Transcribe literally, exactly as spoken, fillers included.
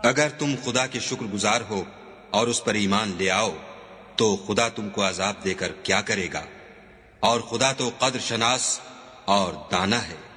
अगर तुम खुदा के शुक्रगुजार हो और उस पर ईमान ले आओ तो खुदा तुमको अजाब देकर क्या करेगा, और खुदा तो कद्र शनास और दाना है।